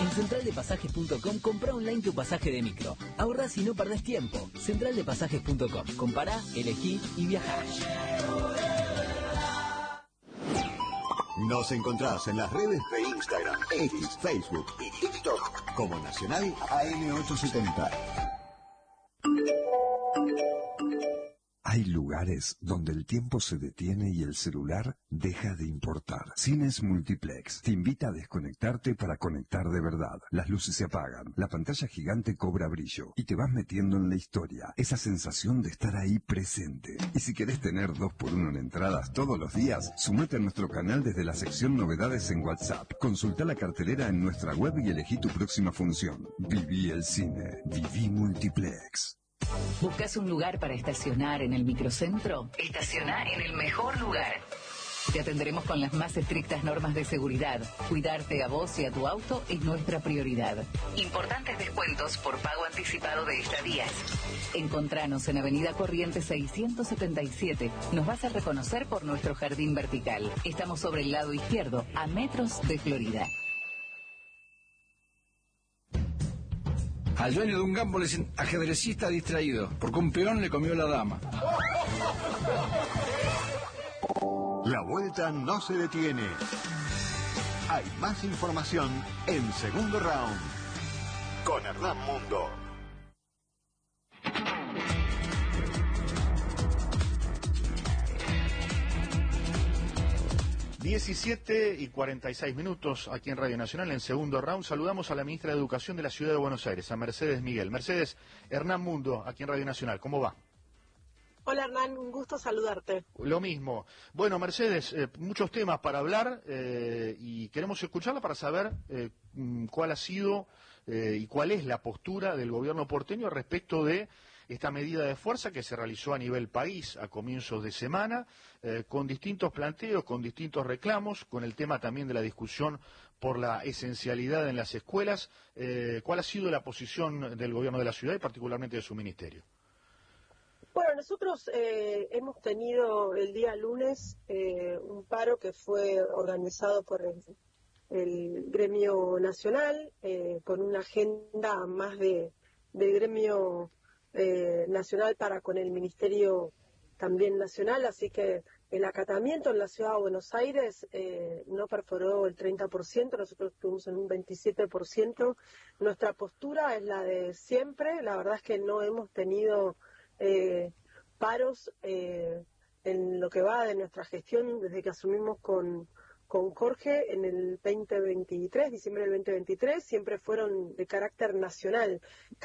En centraldepasajes.com compra online tu pasaje de micro. Ahorrás y no perdés tiempo. Centraldepasajes.com. Compará, elegí y viajá. Nos encontrás en las redes de Instagram, X, Facebook y TikTok como Nacional AM870. Hay lugares donde el tiempo se detiene y el celular deja de importar. Cines Multiplex te invita a desconectarte para conectar de verdad. Las luces se apagan, la pantalla gigante cobra brillo y te vas metiendo en la historia. Esa sensación de estar ahí presente. Y si querés tener 2x1 en entradas todos los días, sumate a nuestro canal desde la sección Novedades en WhatsApp. Consulta la cartelera en nuestra web y elegí tu próxima función. Viví el cine. Viví Multiplex. ¿Buscas un lugar para estacionar en el microcentro? Estaciona en el mejor lugar. Te atenderemos con las más estrictas normas de seguridad. Cuidarte a vos y a tu auto es nuestra prioridad. Importantes descuentos por pago anticipado de estadías. Encontranos en Avenida Corrientes 677. Nos vas a reconocer por nuestro jardín vertical. Estamos sobre el lado izquierdo, a metros de Florida. Al dueño de un campo le dicen ajedrecista distraído, porque un peón le comió la dama. La vuelta no se detiene. Hay más información en Segundo Round con Hernán Mundo. y 46 minutos aquí en Radio Nacional, en Segundo Round. Saludamos a la ministra de Educación de la Ciudad de Buenos Aires, a Mercedes Miguel. Mercedes, Hernán Mundo, aquí en Radio Nacional. ¿Cómo va? Hola Hernán, un gusto saludarte. Lo mismo. Bueno, Mercedes, muchos temas para hablar y queremos escucharla para saber cuál ha sido y cuál es la postura del gobierno porteño respecto de esta medida de fuerza que se realizó a nivel país a comienzos de semana, con distintos planteos, con distintos reclamos, con el tema también de la discusión por la esencialidad en las escuelas. ¿Cuál ha sido la posición del gobierno de la ciudad y particularmente de su ministerio? Bueno, nosotros hemos tenido el día lunes un paro que fue organizado por el gremio nacional, con una agenda más de gremio nacional para con el ministerio también nacional, así que el acatamiento en la ciudad de Buenos Aires no perforó el 30%, nosotros estuvimos en un 27%. Nuestra postura es la de siempre, la verdad es que no hemos tenido paros en lo que va de nuestra gestión desde que asumimos con Jorge en el 2023, diciembre del 2023, siempre fueron de carácter nacional.